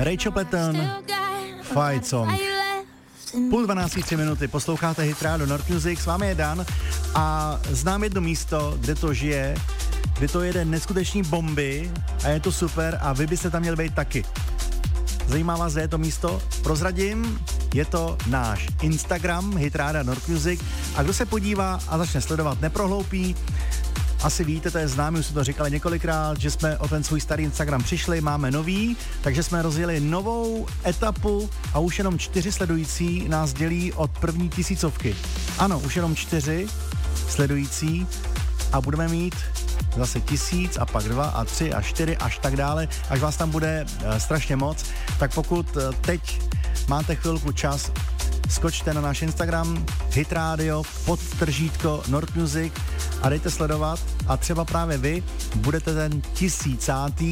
Rachel Platten, Fight Song. 11:30 minuty, posloucháte Hit Radio Nord Music, s vámi je Dan a znám jedno místo, kde to žije, kde to jede neskutečný bomby a je to super a vy byste tam měli být taky. Zajímá vás, kde je to místo? Prozradím, je to náš Instagram, Hit Radio Nord Music, a kdo se podívá a začne sledovat, neprohloupí. Asi víte, to je známý, už jsme to říkali několikrát, že jsme o ten svůj starý Instagram přišli, máme nový, takže jsme rozjeli novou etapu a už jenom 4 sledující nás dělí od první 1000. Ano, už jenom 4 sledující a budeme mít zase 1000 a pak 2 a 3 a 4 až tak dále, až vás tam bude strašně moc, tak pokud teď máte chvilku čas, skočte na náš Instagram hitradio _Nord Music a dejte sledovat a třeba právě vy budete ten 1000.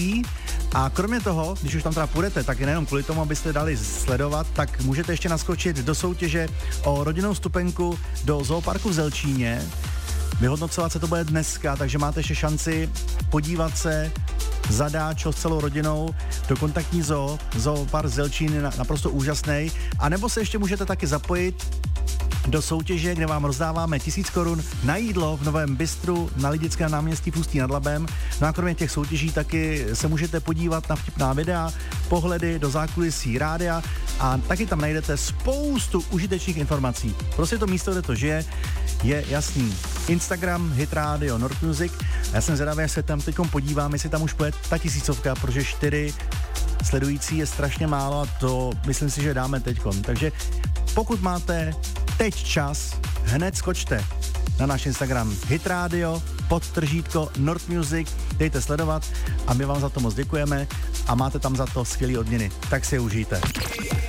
A kromě toho, když už tam teda půjdete, tak nejenom kvůli tomu, abyste dali sledovat, tak můžete ještě naskočit do soutěže o rodinnou vstupenku do zooparku v Zelčíně. Vyhodnocovat se to bude dneska, takže máte ještě šanci podívat se zadáčo s celou rodinou do kontaktní zoopark Zelčín, naprosto úžasný. A nebo se ještě můžete taky zapojit do soutěže, kde vám rozdáváme 1000 korun na jídlo v novém bistru na Lidickém náměstí v Ústí nad Labem. No a kromě těch soutěží taky se můžete podívat na vtipná videa, pohledy do zákulisí rádia a taky tam najdete spoustu užitečných informací. Prostě to místo, kde to žije, je jasný. Instagram Hit Radio Nord Music. Já jsem zvědavý, až se tam teďkom podívám, jestli tam už půjde ta 1000, protože 4 sledující je strašně málo a to myslím si, že dáme teďkom. Takže pokud máte teď čas, hned skočte na náš Instagram hitradio _Nord Music, dejte sledovat a my vám za to moc děkujeme a máte tam za to skvělý odměny. Tak si je užijte.